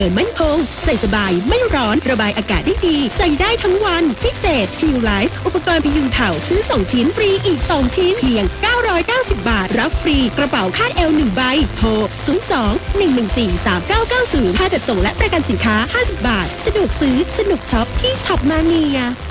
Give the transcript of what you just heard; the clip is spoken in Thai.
มั่นคงใส่สบายไม่ร้อนระบายอากาศได้ดีใส่ได้ทั้งวันพิเศษ Hill Life อุปกรณ์พยุงเข่าซื้อ2ชิ้นฟรีอีก2ชิ้นเพียง990 บาทรับฟรีกระเป๋าคาดเอว1ใบโทร02-114-3990ค่าจัดส่งและประกันสินค้า50 บาทสะดวกซื้อสนุกช็อปที่ช็อปมาเนีย